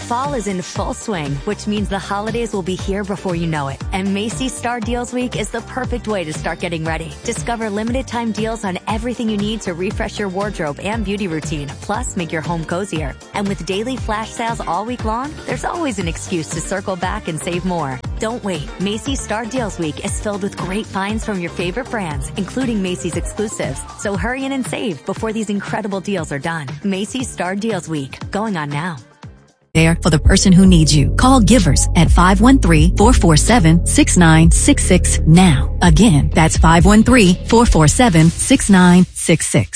Fall is in full swing, which means the holidays will be here before you know it. And Macy's Star Deals Week is the perfect way to start getting ready. Discover limited time deals on everything you need to refresh your wardrobe and beauty routine, plus make your home cozier. And with daily flash sales all week long, there's always an excuse to circle back and save more. Don't wait. Macy's Star Deals Week is filled with great finds from your favorite brands, including Macy's exclusives. So hurry in and save before these incredible deals are done. Macy's Star Deals Week, going on now. There for the person who needs you. Call Givers at 513-447-6966 now. Again, that's 513-447-6966.